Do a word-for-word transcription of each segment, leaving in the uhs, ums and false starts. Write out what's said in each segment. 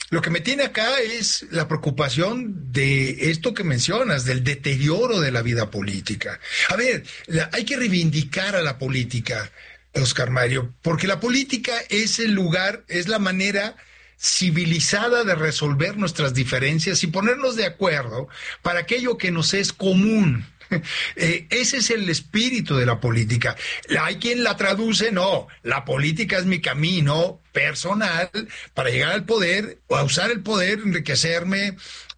Lo que me tiene acá es la preocupación de esto que mencionas, del deterioro de la vida política. A ver, la, hay que reivindicar a la política, Oscar Mario, porque la política es el lugar, es la manera civilizada de resolver nuestras diferencias y ponernos de acuerdo para aquello que nos es común. Eh, ese es el espíritu de la política. Hay quien la traduce, no, la política es mi camino personal para llegar al poder o a usar el poder, enriquecerme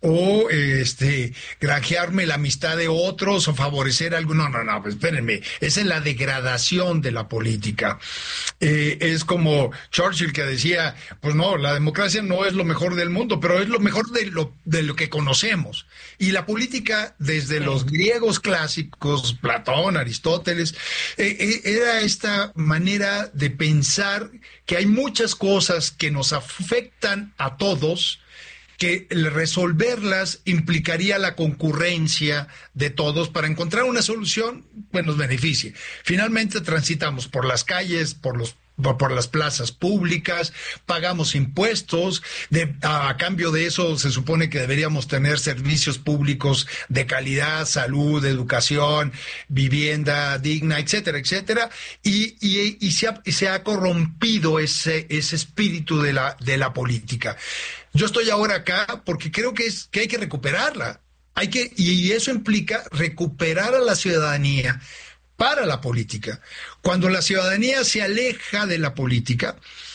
o este granjearme la amistad de otros o favorecer algo. No, no, no, pues espérenme, esa es la degradación de la política. Eh, es como Churchill que decía, pues no, la democracia no es lo mejor del mundo, pero es lo mejor de lo, de lo que conocemos. Y la política, desde Sí. los griegos clásicos, Platón, Aristóteles, eh, eh, era esta manera de pensar que hay muchas cosas que nos afectan a todos, que resolverlas implicaría la concurrencia de todos para encontrar una solución que nos beneficie. Finalmente transitamos por las calles, por los por, por las plazas públicas, pagamos impuestos, de, a, a cambio de eso se supone que deberíamos tener servicios públicos de calidad, salud, educación, vivienda digna, etcétera, etcétera, y, y, y, se, ha, y se ha corrompido ese, ese espíritu de la, de la política. Yo estoy ahora acá porque creo que, es, que hay que recuperarla. Hay que, y eso implica recuperar a la ciudadanía para la política. Cuando la ciudadanía se aleja de la política,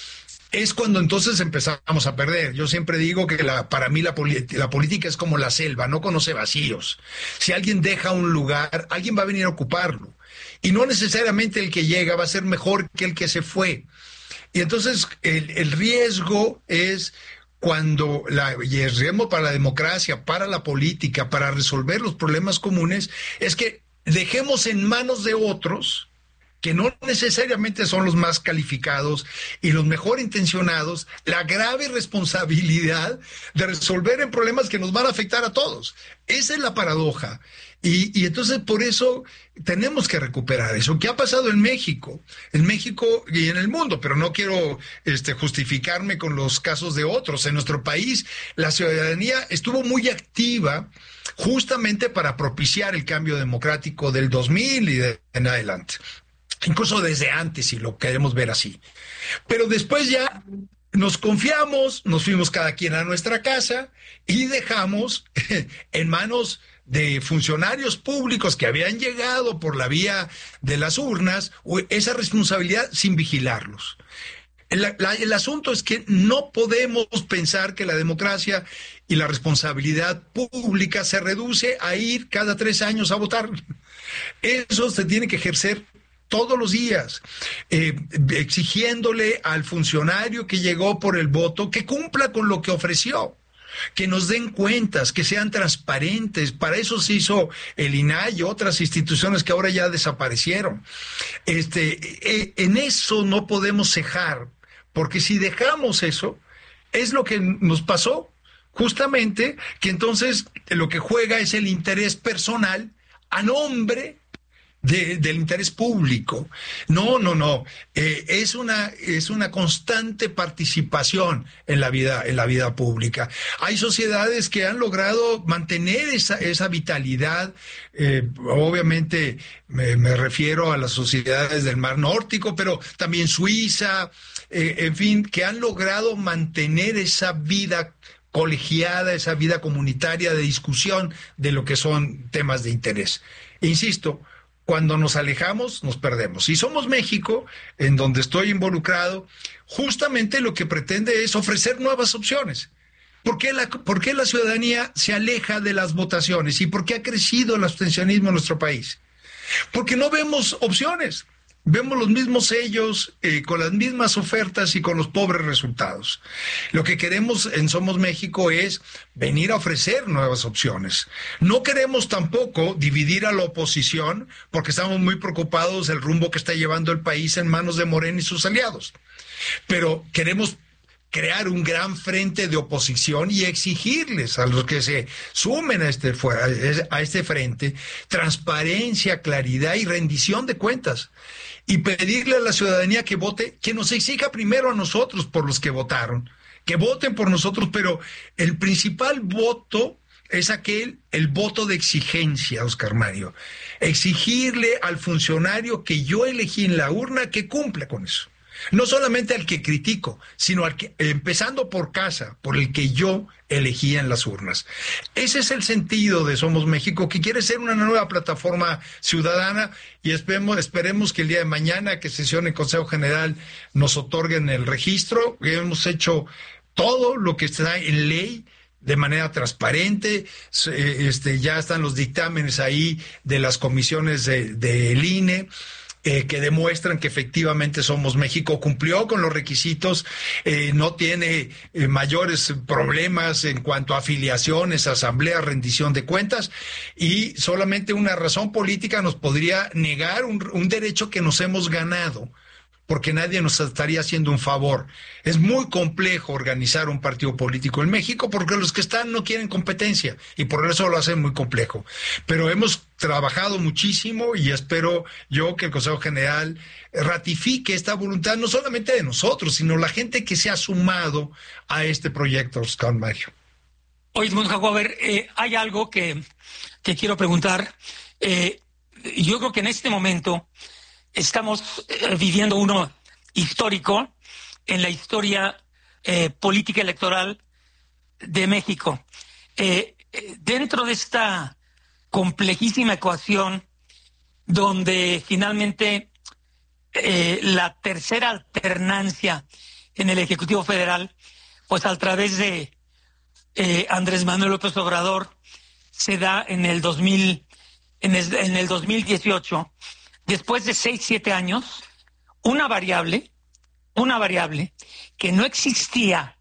es cuando entonces empezamos a perder. Yo siempre digo que la, para mí la, la política es como la selva, no conoce vacíos. Si alguien deja un lugar, alguien va a venir a ocuparlo. Y no necesariamente el que llega va a ser mejor que el que se fue. Y entonces el, el riesgo es cuando la, y el riesgo para la democracia, para la política, para resolver los problemas comunes, es que dejemos en manos de otros, que no necesariamente son los más calificados y los mejor intencionados, la grave responsabilidad de resolver en problemas que nos van a afectar a todos. Esa es la paradoja. Y, y entonces por eso tenemos que recuperar eso. ¿Qué ha pasado en México? En México y en el mundo, pero no quiero este, justificarme con los casos de otros. En nuestro país la ciudadanía estuvo muy activa justamente para propiciar el cambio democrático del dos mil y de en adelante. Incluso desde antes, si lo queremos ver así. Pero después ya nos confiamos, nos fuimos cada quien a nuestra casa y dejamos en manos de funcionarios públicos que habían llegado por la vía de las urnas esa responsabilidad sin vigilarlos. El, la, el asunto es que no podemos pensar que la democracia y la responsabilidad pública se reduce a ir cada tres años a votar. Eso se tiene que ejercer todos los días, eh, exigiéndole al funcionario que llegó por el voto que cumpla con lo que ofreció, que nos den cuentas, que sean transparentes. Para eso se hizo el I N A H y otras instituciones que ahora ya desaparecieron. Este, eh, en eso no podemos cejar, porque si dejamos eso, es lo que nos pasó, justamente, que entonces lo que juega es el interés personal a nombre De, del interés público. No, no, no. Eh, es una es una constante participación en la vida en la vida pública. Hay sociedades que han logrado mantener esa esa vitalidad. Eh, obviamente me, me refiero a las sociedades del Mar Nórdico, pero también Suiza, eh, en fin, que han logrado mantener esa vida colegiada, esa vida comunitaria de discusión de lo que son temas de interés. E insisto, cuando nos alejamos, nos perdemos. Y somos México, en donde estoy involucrado, justamente lo que pretende es ofrecer nuevas opciones. ¿Por qué la, por qué la ciudadanía se aleja de las votaciones? ¿Y por qué ha crecido el abstencionismo en nuestro país? Porque no vemos opciones. Vemos los mismos sellos, eh, con las mismas ofertas y con los pobres resultados. Lo que queremos en Somos México es venir a ofrecer nuevas opciones. No queremos tampoco dividir a la oposición porque estamos muy preocupados del rumbo que está llevando el país en manos de Morena y sus aliados. Pero queremos crear un gran frente de oposición y exigirles a los que se sumen a este, a este frente transparencia, claridad y rendición de cuentas. Y pedirle a la ciudadanía que vote, que nos exija primero a nosotros por los que votaron, que voten por nosotros, pero el principal voto es aquel, el voto de exigencia, Oscar Mario. Exigirle al funcionario que yo elegí en la urna que cumpla con eso. No solamente al que critico, sino al que, empezando por casa, por el que yo elegí en las urnas. Ese es el sentido de Somos México, que quiere ser una nueva plataforma ciudadana, y esperemos, esperemos que el día de mañana que sesione el Consejo General nos otorguen el registro. Hemos hecho todo lo que está en ley de manera transparente. Este, ya están los dictámenes ahí de las comisiones del de, de I N E, Eh, que demuestran que efectivamente Somos México cumplió con los requisitos, eh, no tiene eh, mayores problemas en cuanto a afiliaciones, asambleas, rendición de cuentas, y solamente una razón política nos podría negar un, un derecho que nos hemos ganado, porque nadie nos estaría haciendo un favor. Es muy complejo organizar un partido político en México porque los que están no quieren competencia y por eso lo hacen muy complejo. Pero hemos trabajado muchísimo y espero yo que el Consejo General ratifique esta voluntad, no solamente de nosotros, sino la gente que se ha sumado a este proyecto, Oscar Mario. Oye, Jacober, eh, hay algo que, que quiero preguntar. Eh, yo creo que en este momento estamos eh, viviendo uno histórico en la historia eh, política electoral de México. Eh, eh, dentro de esta complejísima ecuación donde finalmente eh, la tercera alternancia en el Ejecutivo Federal, pues a través de eh, Andrés Manuel López Obrador, se da en el dos mil, en el, en el dos mil dieciocho. Después de seis, siete años, una variable, una variable que no existía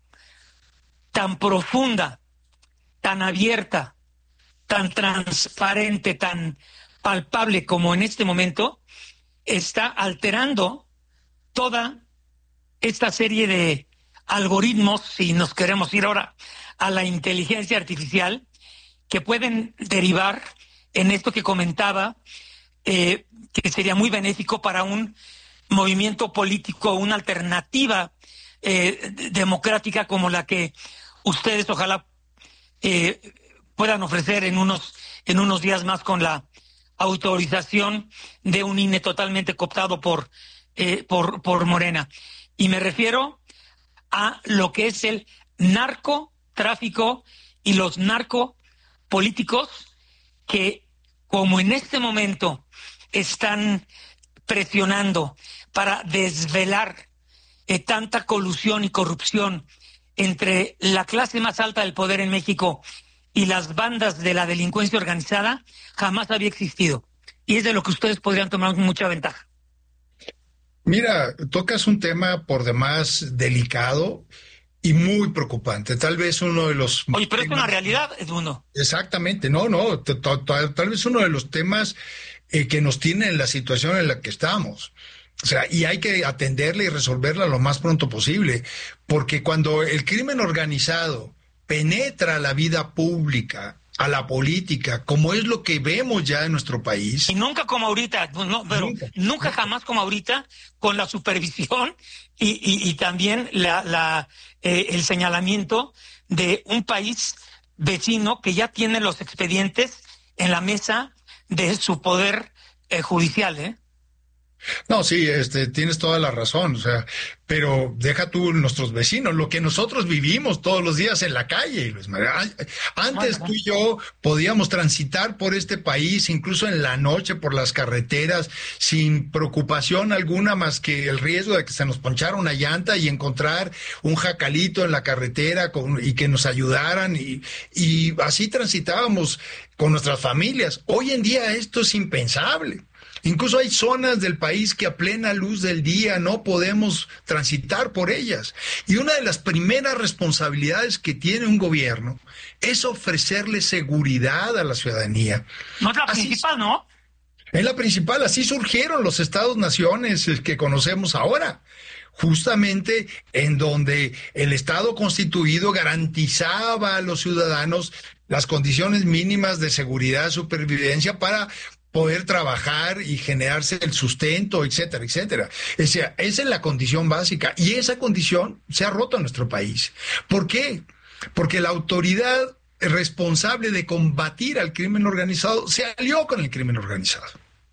tan profunda, tan abierta, tan transparente, tan palpable como en este momento, está alterando toda esta serie de algoritmos, si nos queremos ir ahora a la inteligencia artificial, que pueden derivar en esto que comentaba, eh, que sería muy benéfico para un movimiento político, una alternativa eh, democrática como la que ustedes ojalá eh, puedan ofrecer en unos, en unos días más con la autorización de un I N E totalmente cooptado por, eh, por, por Morena. Y me refiero a lo que es el narcotráfico y los narcopolíticos que, como en este momento están presionando para desvelar eh, tanta colusión y corrupción entre la clase más alta del poder en México y las bandas de la delincuencia organizada, jamás había existido. Y es de lo que ustedes podrían tomar mucha ventaja. Mira, tocas un tema por demás delicado y muy preocupante. Tal vez uno de los... Oye, pero temas... es una realidad, Edmundo. Exactamente, no, no, t- t- t- tal vez uno de los temas eh, que nos tiene en la situación en la que estamos. O sea, y hay que atenderla y resolverla lo más pronto posible, porque cuando el crimen organizado penetra la vida pública, a la política, como es lo que vemos ya en nuestro país. Y nunca como ahorita, no, pero nunca, nunca jamás como ahorita, con la supervisión y, y, y también la, la, eh, el señalamiento de un país vecino que ya tiene los expedientes en la mesa de su poder eh, judicial, ¿eh? No, sí, este, tienes toda la razón, o sea, pero deja tú nuestros vecinos, lo que nosotros vivimos todos los días en la calle, Luis María. Antes tú y yo podíamos transitar por este país, incluso en la noche, por las carreteras, sin preocupación alguna más que el riesgo de que se nos ponchara una llanta y encontrar un jacalito en la carretera con, y que nos ayudaran, y, y así transitábamos con nuestras familias. Hoy en día esto es impensable. Incluso hay zonas del país que a plena luz del día no podemos transitar por ellas. Y una de las primeras responsabilidades que tiene un gobierno es ofrecerle seguridad a la ciudadanía. No es la principal, ¿no? Es la principal, así surgieron los estados-naciones que conocemos ahora. Justamente en donde el Estado constituido garantizaba a los ciudadanos las condiciones mínimas de seguridad y supervivencia para poder trabajar y generarse el sustento, etcétera, etcétera. O sea, esa es la condición básica y esa condición se ha roto en nuestro país. ¿Por qué? Porque la autoridad responsable de combatir al crimen organizado se alió con el crimen organizado.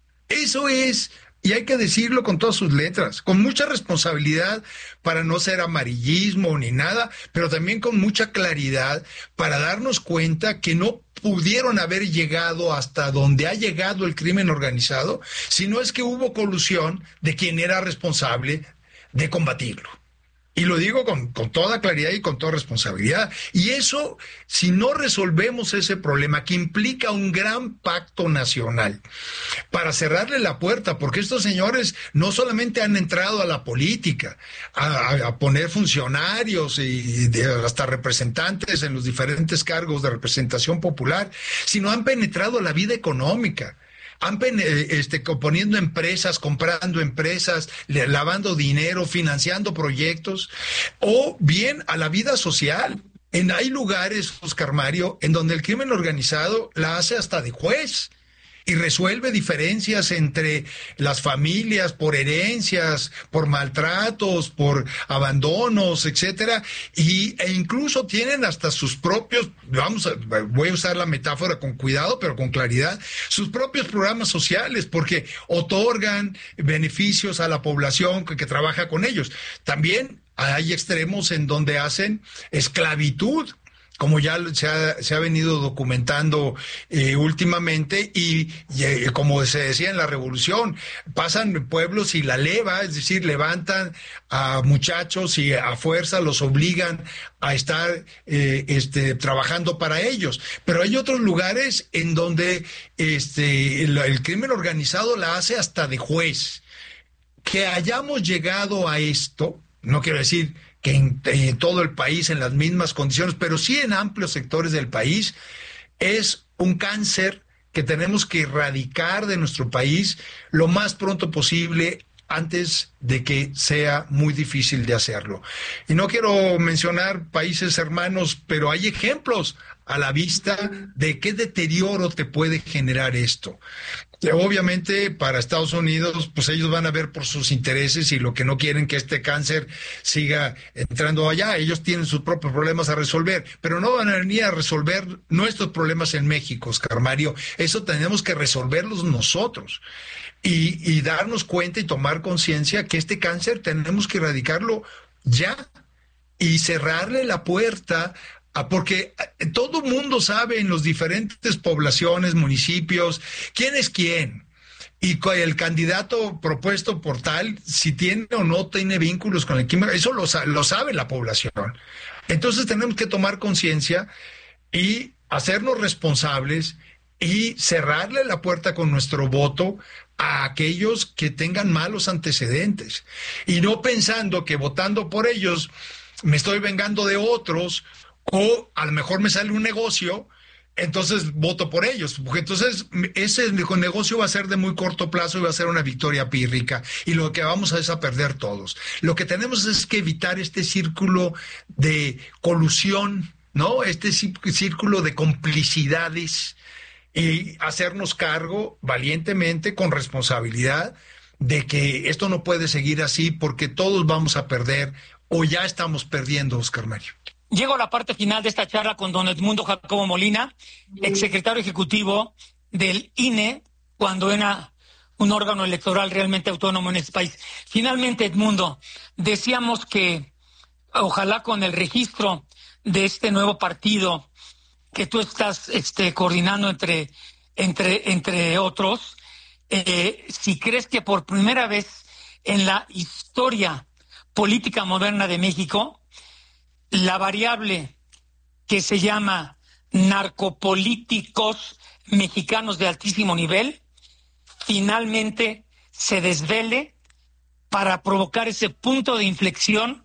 Eso es, y hay que decirlo con todas sus letras, con mucha responsabilidad para no ser amarillismo ni nada, pero también con mucha claridad para darnos cuenta que no pudieron haber llegado hasta donde ha llegado el crimen organizado, si no es que hubo colusión de quien era responsable de combatirlo. Y lo digo con, con toda claridad y con toda responsabilidad. Y eso, si no resolvemos ese problema, que implica un gran pacto nacional para cerrarle la puerta, porque estos señores no solamente han entrado a la política, a, a, a poner funcionarios y de, hasta representantes en los diferentes cargos de representación popular, sino han penetrado la vida económica. Han este, poniendo empresas, comprando empresas, lavando dinero, financiando proyectos, o bien a la vida social. En, hay lugares, Oscar Mario, en donde el crimen organizado la hace hasta de juez y resuelve diferencias entre las familias por herencias, por maltratos, por abandonos, etcétera, y e incluso tienen hasta sus propios, vamos a, voy a usar la metáfora con cuidado, pero con claridad, sus propios programas sociales, porque otorgan beneficios a la población que, que trabaja con ellos. También hay extremos en donde hacen esclavitud, como ya se ha, se ha venido documentando eh, últimamente, y, y eh, como se decía en la Revolución, pasan pueblos y la leva, es decir, levantan a muchachos y a fuerza los obligan a estar eh, este, trabajando para ellos. Pero hay otros lugares en donde este, el, el crimen organizado la hace hasta de juez. Que hayamos llegado a esto, no quiero decir que en, en todo el país en las mismas condiciones, pero sí en amplios sectores del país, es un cáncer que tenemos que erradicar de nuestro país lo más pronto posible, antes de que sea muy difícil de hacerlo. Y no quiero mencionar países hermanos, pero hay ejemplos a la vista de qué deterioro te puede generar esto. Obviamente para Estados Unidos, pues ellos van a ver por sus intereses y lo que no quieren que este cáncer siga entrando allá. Ellos tienen sus propios problemas a resolver, pero no van a venir a resolver nuestros problemas en México, Oscar Mario. Eso tenemos que resolverlos nosotros y, y darnos cuenta y tomar conciencia que este cáncer tenemos que erradicarlo ya y cerrarle la puerta. Ah, porque todo mundo sabe en los diferentes poblaciones, municipios, quién es quién. Y el candidato propuesto por tal, si tiene o no tiene vínculos con el crimen, eso lo, lo sabe la población. Entonces tenemos que tomar conciencia y hacernos responsables y cerrarle la puerta con nuestro voto a aquellos que tengan malos antecedentes. Y no pensando que votando por ellos me estoy vengando de otros, o a lo mejor me sale un negocio, entonces voto por ellos, porque entonces ese negocio va a ser de muy corto plazo y va a ser una victoria pírrica, y lo que vamos a es a perder todos. Lo que tenemos es que evitar este círculo de colusión, ¿no? Este círculo de complicidades y hacernos cargo valientemente, con responsabilidad, de que esto no puede seguir así, porque todos vamos a perder o ya estamos perdiendo, Oscar Mario. Llego a la parte final de esta charla con don Edmundo Jacobo Molina, exsecretario ejecutivo del I N E, cuando era un órgano electoral realmente autónomo en este país. Finalmente, Edmundo, decíamos que ojalá con el registro de este nuevo partido que tú estás este, coordinando entre, entre, entre otros, eh, si crees que por primera vez en la historia política moderna de México, la variable que se llama narcopolíticos mexicanos de altísimo nivel finalmente se desvele para provocar ese punto de inflexión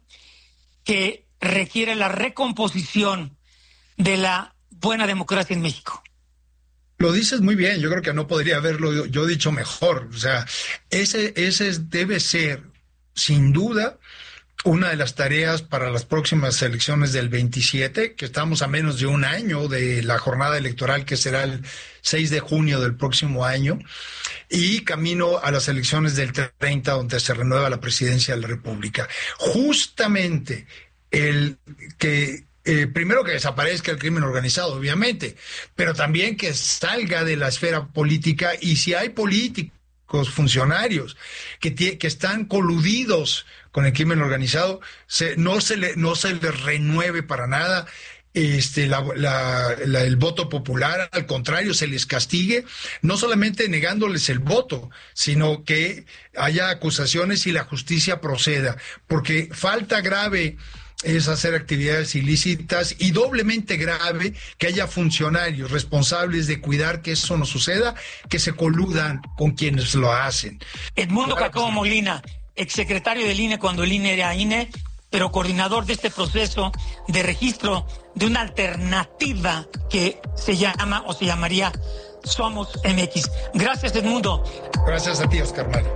que requiere la recomposición de la buena democracia en México. Lo dices muy bien, yo creo que no podría haberlo yo dicho mejor. O sea, ese, ese debe ser, sin duda, una de las tareas para las próximas elecciones del veintisiete, que estamos a menos de un año de la jornada electoral, que será el seis de junio del próximo año, y camino a las elecciones del treinta, donde se renueva la presidencia de la República. Justamente el que Eh, primero que desaparezca el crimen organizado, obviamente, pero también que salga de la esfera política, y si hay políticos, funcionarios que, que están coludidos con el crimen organizado, se, no, se le, no se les renueve para nada este, la, la, la, el voto popular, al contrario, se les castigue, no solamente negándoles el voto, sino que haya acusaciones y la justicia proceda, porque falta grave es hacer actividades ilícitas, y doblemente grave que haya funcionarios responsables de cuidar que eso no suceda, que se coludan con quienes lo hacen. Edmundo claro Jacobo Molina, exsecretario del I N E cuando el I N E era I N E, pero coordinador de este proceso de registro de una alternativa que se llama o se llamaría Somos M X. Gracias, Edmundo. Gracias a ti, Oscar Mario.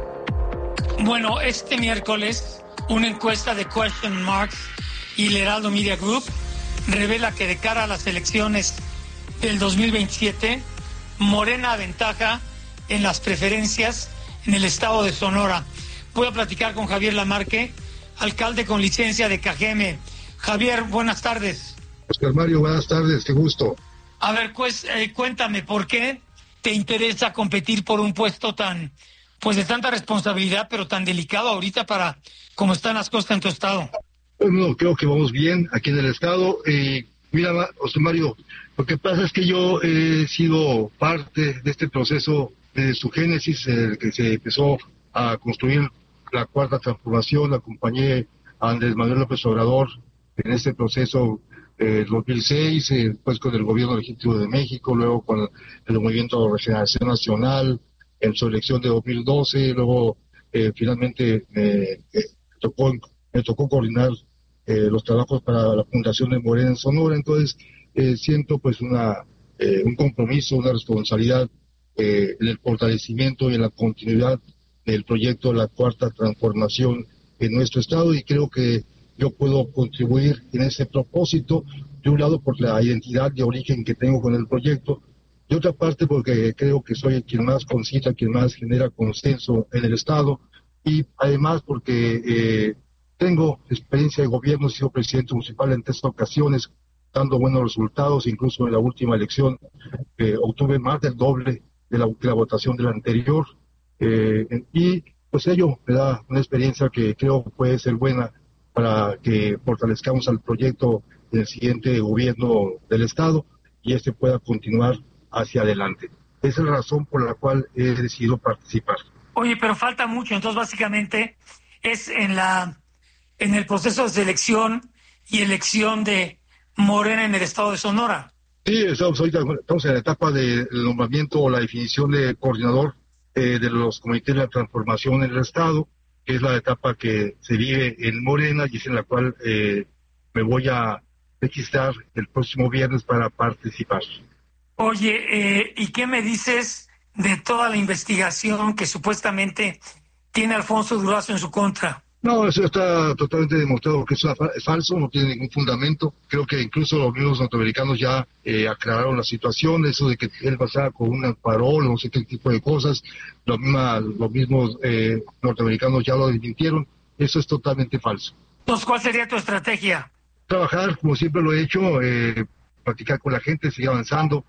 Bueno, este miércoles una encuesta de Question Marks y el Heraldo Media Group revela que de cara a las elecciones del dos mil veintisiete, Morena aventaja en las preferencias en el estado de Sonora. Voy a platicar con Javier Lamarque, alcalde con licencia de Cajeme. Javier, buenas tardes. Oscar Mario, buenas tardes, qué gusto. A ver, pues, eh, cuéntame, ¿por qué te interesa competir por un puesto tan, pues de tanta responsabilidad, pero tan delicado ahorita para cómo están las cosas en tu estado? Bueno, creo que vamos bien aquí en el estado. Eh, mira, Oscar Mario, lo que pasa es que yo he sido parte de este proceso de su génesis, el que se empezó a construir la cuarta transformación. Acompañé a Andrés Manuel López Obrador en este proceso eh, dos mil seis, eh, después con el gobierno legítimo de México, luego con el Movimiento de Regeneración Nacional en su elección de dos mil doce, luego eh, finalmente eh, eh, tocó, me tocó coordinar Eh, los trabajos para la Fundación de Morena en Sonora. Entonces eh, siento pues una eh, un compromiso, una responsabilidad eh, en el fortalecimiento y en la continuidad del proyecto de la Cuarta Transformación en nuestro estado, y creo que yo puedo contribuir en ese propósito, de un lado por la identidad de origen que tengo con el proyecto, de otra parte porque creo que soy quien más concita, quien más genera consenso en el estado, y además porque eh, tengo experiencia de gobierno, he sido presidente municipal en tres ocasiones, dando buenos resultados. Incluso en la última elección eh, obtuve más del doble de la, de la votación de la anterior, eh, y pues ello me da una experiencia que creo puede ser buena para que fortalezcamos al proyecto del siguiente gobierno del estado y este pueda continuar hacia adelante. Esa es la razón por la cual he decidido participar. Oye, pero falta mucho, entonces básicamente es en la en el proceso de selección y elección de Morena en el estado de Sonora. Sí, estamos ahorita estamos en la etapa del nombramiento o la definición de coordinador eh, de los comités de la transformación en el estado, que es la etapa que se vive en Morena y es en la cual eh, me voy a registrar el próximo viernes para participar. Oye, eh, ¿y qué me dices de toda la investigación que supuestamente tiene Alfonso Durazo en su contra? No, eso está totalmente demostrado que eso es falso, no tiene ningún fundamento. Creo que incluso los mismos norteamericanos ya eh, aclararon la situación, eso de que él pasaba con un parol, no sé qué tipo de cosas, lo misma, los mismos eh, norteamericanos ya lo desmintieron, eso es totalmente falso. Entonces, ¿cuál sería tu estrategia? Trabajar, como siempre lo he hecho, eh, platicar con la gente, seguir avanzando,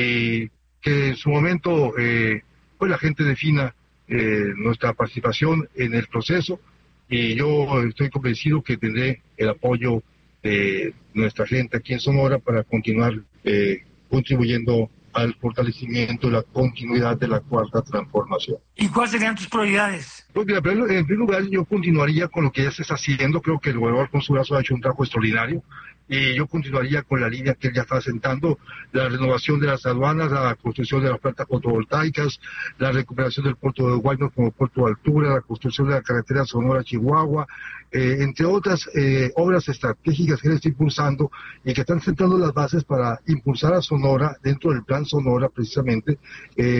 y que en su momento eh, pues la gente defina eh, nuestra participación en el proceso. Y yo estoy convencido que tendré el apoyo de nuestra gente aquí en Sonora para continuar eh, contribuyendo al fortalecimiento y la continuidad de la Cuarta Transformación. ¿Y cuáles serían tus prioridades? Pues mira, en primer lugar, yo continuaría con lo que ya se está haciendo. Creo que el gobernador Alfonso Durazo ha hecho un trabajo extraordinario, y yo continuaría con la línea que él ya está sentando: la renovación de las aduanas, la construcción de las plantas fotovoltaicas, la recuperación del puerto de Guaymas como puerto de altura, la construcción de la carretera Sonora-Chihuahua, eh, entre otras eh, obras estratégicas que él está impulsando y que están sentando las bases para impulsar a Sonora dentro del Plan Sonora, precisamente, eh,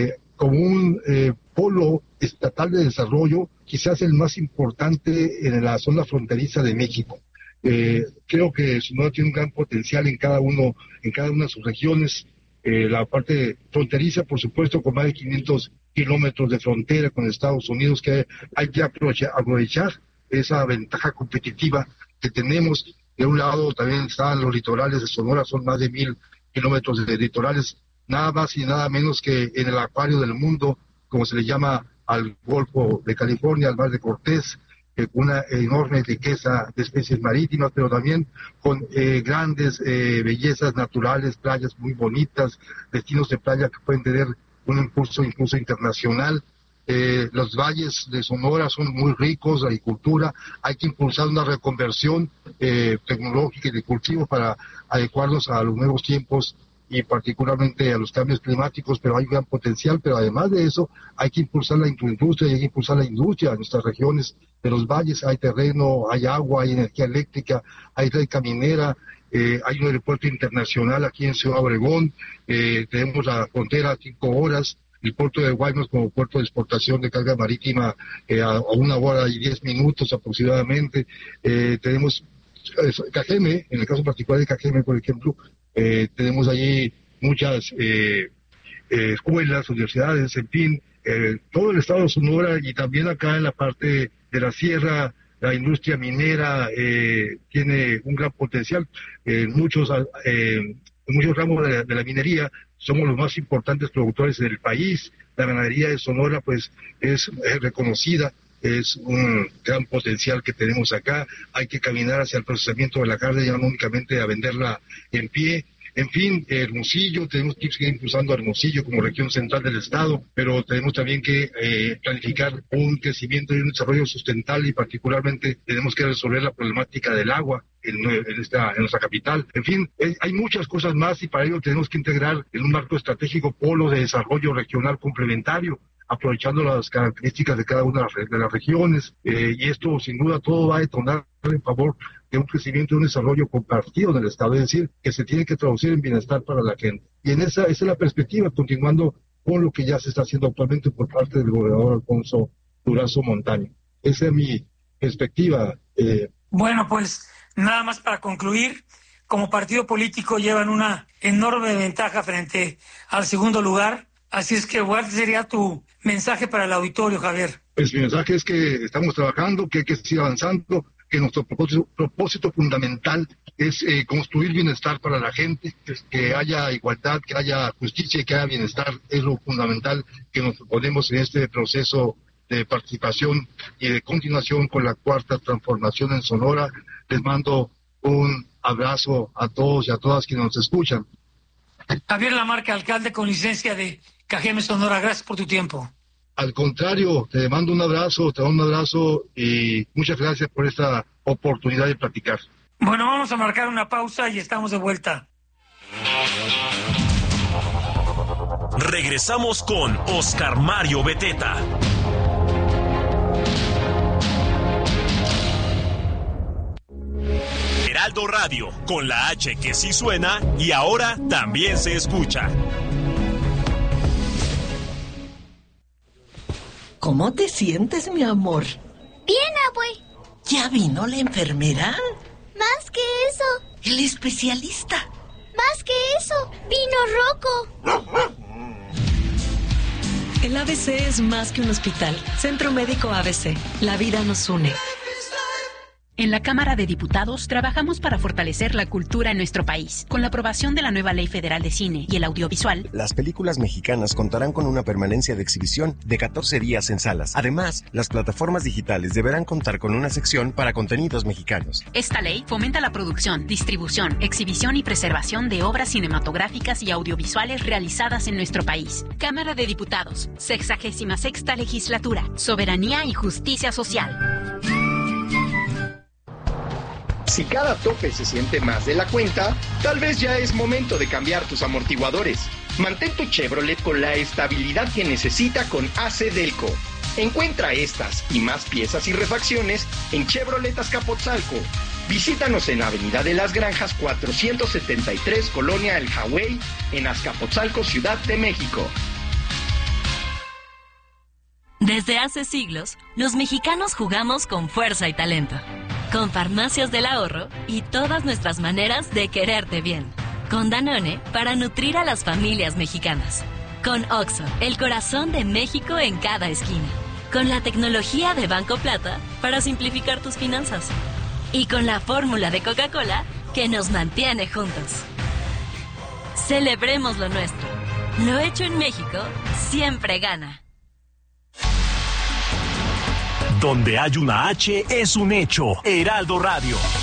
como un eh, polo estatal de desarrollo, quizás el más importante en la zona fronteriza de México. Eh, creo que Sonora tiene un gran potencial en cada uno, en cada una de sus regiones. Eh, la parte fronteriza, por supuesto, con más de quinientos kilómetros de frontera con Estados Unidos, que hay que aprovechar, aprovechar esa ventaja competitiva que tenemos. De un lado también están los litorales de Sonora, son más de mil kilómetros de litorales, nada más y nada menos que en el acuario del mundo, como se le llama al Golfo de California, al Mar de Cortés, eh, con una enorme riqueza de especies marítimas, pero también con eh, grandes eh, bellezas naturales, playas muy bonitas, destinos de playa que pueden tener un impulso incluso internacional. Eh, los valles de Sonora son muy ricos, la agricultura, hay que impulsar una reconversión eh, tecnológica y de cultivo para adecuarnos a los nuevos tiempos y particularmente a los cambios climáticos, pero hay un gran potencial. Pero además de eso hay que impulsar la industria y hay que impulsar la industria en nuestras regiones de los valles. Hay terreno, hay agua, hay energía eléctrica, hay red caminera, eh, hay un aeropuerto internacional aquí en Ciudad Obregón, eh, tenemos la frontera a cinco horas, el puerto de Guaymas como puerto de exportación de carga marítima eh, a, a una hora y diez minutos aproximadamente. Eh, tenemos eh, Cajeme, en el caso particular de Cajeme, por ejemplo, eh, tenemos allí muchas eh, eh, escuelas, universidades, en fin, eh, todo el estado de Sonora y también acá en la parte de la sierra. La industria minera eh, tiene un gran potencial. En eh, muchos, eh, en muchos ramos de la, de la minería somos los más importantes productores del país. La ganadería de Sonora pues es, es reconocida, es un gran potencial que tenemos acá. Hay que caminar hacia el procesamiento de la carne, ya no únicamente a venderla en pie. En fin, Hermosillo, tenemos que ir impulsando a Hermosillo como región central del estado, pero tenemos también que eh, planificar un crecimiento y un desarrollo sustentable y particularmente tenemos que resolver la problemática del agua en, en, esta, en nuestra capital. En fin, eh, hay muchas cosas más y para ello tenemos que integrar en un marco estratégico polo de desarrollo regional complementario, aprovechando las características de cada una de las, de las regiones, eh, y esto sin duda todo va a detonar en favor de un crecimiento y un desarrollo compartido en el Estado, es decir, que se tiene que traducir en bienestar para la gente. Y en esa, esa es la perspectiva, continuando con lo que ya se está haciendo actualmente por parte del gobernador Alfonso Durazo Montaño. Esa es mi perspectiva. Eh. Bueno, pues nada más para concluir, como partido político llevan una enorme ventaja frente al segundo lugar, así es que ¿cuál sería tu mensaje para el auditorio, Javier? Pues mi mensaje es que estamos trabajando, que hay que seguir avanzando, que nuestro propósito, propósito fundamental es eh, construir bienestar para la gente, que haya igualdad, que haya justicia y que haya bienestar. Es lo fundamental que nos proponemos en este proceso de participación y de continuación con la cuarta transformación en Sonora. Les mando un abrazo a todos y a todas quienes nos escuchan. Javier Lamarca, alcalde con licencia de Cajeme, Sonora, gracias por tu tiempo. Al contrario, te mando un abrazo, te mando un abrazo y muchas gracias por esta oportunidad de platicar. Bueno, vamos a marcar una pausa y estamos de vuelta. Regresamos con Oscar Mario Beteta. Heraldo Radio, con la H que sí suena y ahora también se escucha. ¿Cómo te sientes, mi amor? Bien, abue. ¿Ya vino la enfermera? Más que eso. El especialista. Más que eso. Vino Rocco. El A B C es más que un hospital. Centro Médico A B C. La vida nos une. En la Cámara de Diputados trabajamos para fortalecer la cultura en nuestro país. Con la aprobación de la nueva Ley Federal de Cine y el Audiovisual, las películas mexicanas contarán con una permanencia de exhibición de catorce días en salas. Además, las plataformas digitales deberán contar con una sección para contenidos mexicanos. Esta ley fomenta la producción, distribución, exhibición y preservación de obras cinematográficas y audiovisuales realizadas en nuestro país. Cámara de Diputados, sexagésima sexta legislatura, soberanía y justicia social. Si cada tope se siente más de la cuenta, tal vez ya es momento de cambiar tus amortiguadores. Mantén tu Chevrolet con la estabilidad que necesita con A C Delco. Encuentra estas y más piezas y refacciones en Chevrolet Azcapotzalco. Visítanos en Avenida de las Granjas cuatrocientos setenta y tres, Colonia El Hawái, en Azcapotzalco, Ciudad de México. Desde hace siglos, los mexicanos jugamos con fuerza y talento. Con Farmacias del Ahorro y todas nuestras maneras de quererte bien. Con Danone para nutrir a las familias mexicanas. Con Oxxo, el corazón de México en cada esquina. Con la tecnología de Banco Plata para simplificar tus finanzas. Y con la fórmula de Coca-Cola que nos mantiene juntos. Celebremos lo nuestro. Lo hecho en México siempre gana. Donde hay una H es un hecho. Heraldo Radio.